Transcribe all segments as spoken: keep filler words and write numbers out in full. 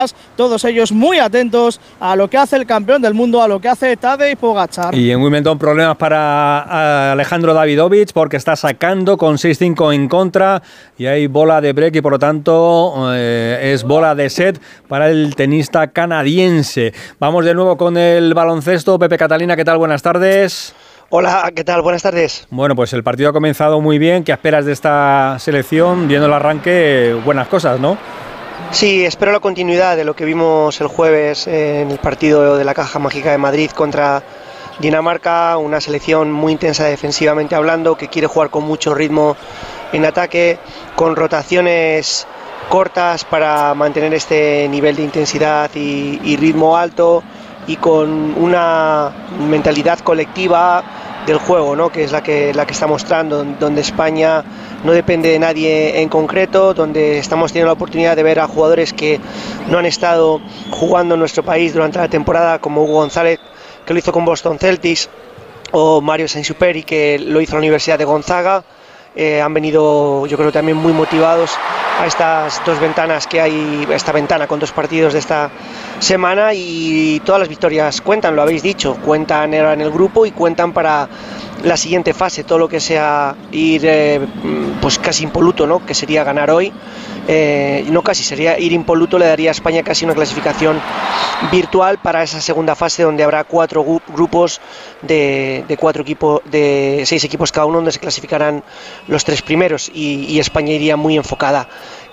todos ellos muy atentos a lo que hace el campeón del mundo, a lo que hace Tadej Pogačar. Y en Wimbledon problemas para Alejandro Davidovich porque está sacando con seis cinco en contra y hay bola de break y por lo tanto eh, es bola de set para el tenista canadiense. Vamos de nuevo con el baloncesto. Pepe Catalina, ¿qué tal? Buenas tardes. Hola, ¿qué tal? Buenas tardes. Bueno, pues el partido ha comenzado muy bien. ¿Qué esperas de esta selección? Viendo el arranque, buenas cosas, ¿no? Sí, espero la continuidad de lo que vimos el jueves en el partido de la Caja Mágica de Madrid contra Dinamarca, una selección muy intensa defensivamente hablando, que quiere jugar con mucho ritmo en ataque, con rotaciones cortas para mantener este nivel de intensidad y, y ritmo alto, y con una mentalidad colectiva del juego, ¿no? Que es la que, la que está mostrando, donde España no depende de nadie en concreto, donde estamos teniendo la oportunidad de ver a jugadores que no han estado jugando en nuestro país durante la temporada, como Hugo González, que lo hizo con Boston Celtics, o Mario Sainz-Superi, que lo hizo en la Universidad de Gonzaga. Eh, han venido, yo creo, también muy motivados a estas dos ventanas que hay, esta ventana con dos partidos de esta semana, y todas las victorias cuentan, lo habéis dicho, cuentan en el grupo y cuentan para la siguiente fase, todo lo que sea ir eh, pues casi impoluto, ¿no? Que sería ganar hoy, eh, no casi, sería ir impoluto, le daría a España casi una clasificación virtual para esa segunda fase, donde habrá cuatro gu- grupos de, de cuatro equipos, de seis equipos cada uno, donde se clasificarán los tres primeros, y, y España iría muy enfocada.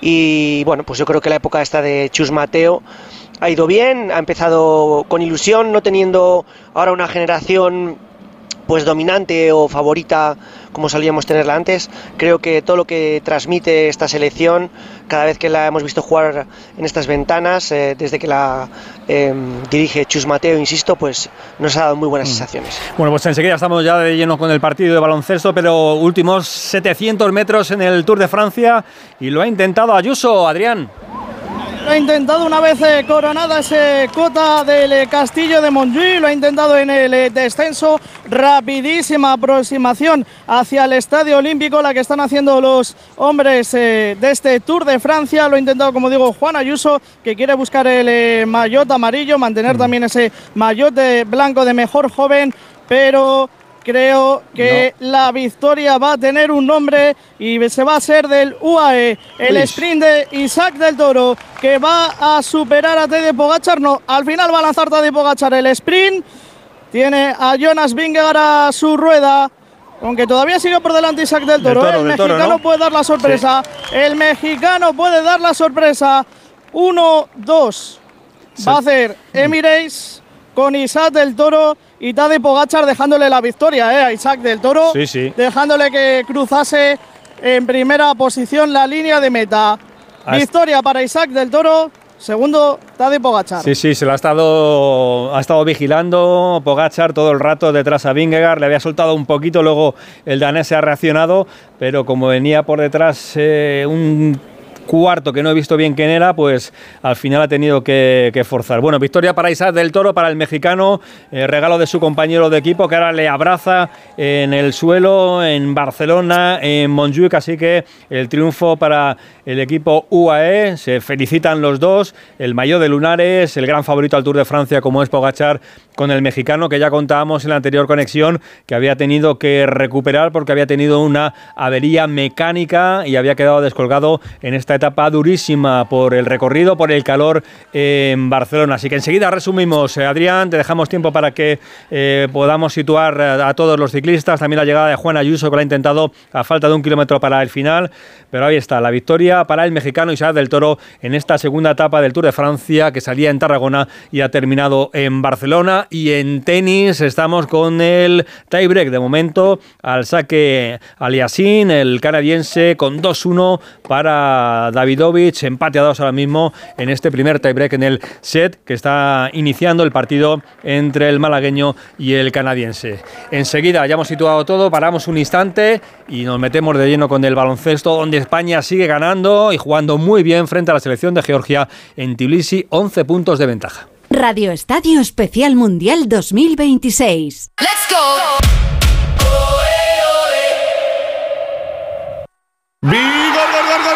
Y bueno, pues yo creo que la época esta de Chus Mateo ha ido bien, ha empezado con ilusión, no teniendo ahora una generación pues dominante o favorita como solíamos tenerla antes. Creo que todo lo que transmite esta selección, cada vez que la hemos visto jugar en estas ventanas, eh, desde que la eh, dirige Chus Mateo, insisto, pues nos ha dado muy buenas sensaciones. Bueno, pues enseguida estamos ya de lleno con el partido de baloncesto, pero últimos setecientos metros en el Tour de Francia y lo ha intentado Ayuso, Adrián. Lo ha intentado una vez eh, coronada ese cota del eh, Castillo de Montjuïc, lo ha intentado en el eh, descenso, rapidísima aproximación hacia el Estadio Olímpico, la que están haciendo los hombres eh, de este Tour de Francia. Lo ha intentado, como digo, Juan Ayuso, que quiere buscar el eh, maillot amarillo, mantener mm. también ese maillot de blanco de mejor joven, pero creo que no. La victoria va a tener un nombre y se va a ser del U A E, el Uy. sprint de Isaac del Toro, que va a superar a Tadej Pogačar. No, al final va a lanzar Tadej Pogačar el sprint, tiene a Jonas Vingegaard a su rueda, aunque todavía sigue por delante Isaac del Toro. Del toro, el del mexicano toro, ¿no? puede dar la sorpresa, sí. el mexicano puede dar la sorpresa. uno dos sí. va a hacer Emirates con Isaac del Toro y Tadej Pogačar dejándole la victoria eh, a Isaac del Toro, sí, sí. dejándole que cruzase en primera posición la línea de meta. Hasta victoria para Isaac del Toro, segundo Tadej Pogačar. Sí, sí, se lo ha estado, ha estado vigilando Pogačar todo el rato detrás a Vingegaard, le había soltado un poquito, luego el danés se ha reaccionado, pero como venía por detrás eh, un cuarto que no he visto bien quién era, pues al final ha tenido que, que forzar. Bueno, victoria para Isaac del Toro, para el mexicano, eh, regalo de su compañero de equipo que ahora le abraza en el suelo en Barcelona, en Montjuïc, así que el triunfo para el equipo U A E, se felicitan los dos, el maillot de lunares, el gran favorito al Tour de Francia como es Pogačar, con el mexicano que ya contábamos en la anterior conexión que había tenido que recuperar porque había tenido una avería mecánica y había quedado descolgado en esta etapa durísima por el recorrido, por el calor en Barcelona. Así que enseguida resumimos, Adrián, te dejamos tiempo para que eh, podamos situar a, a todos los ciclistas, también la llegada de Juan Ayuso que lo ha intentado a falta de un kilómetro para el final, pero ahí está, la victoria para el mexicano Isaac del Toro en esta segunda etapa del Tour de Francia que salía en Tarragona y ha terminado en Barcelona. Y en tenis estamos con el tiebreak de momento, al saque Aliassime, el canadiense, con dos uno para Davidovich, empate a dos ahora mismo en este primer tiebreak en el set que está iniciando el partido entre el malagueño y el canadiense. Enseguida ya hemos situado todo, paramos un instante y nos metemos de lleno con el baloncesto, donde España sigue ganando y jugando muy bien frente a la selección de Georgia en Tbilisi, once puntos de ventaja. Radio Estadio Especial Mundial dos mil veintiséis. ¡Let's go! ¡Vigor, gor, gor, gor, gor, gor,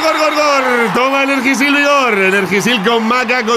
gor, gor, gor. Toma Energisil Vigor. Energisil con maca, con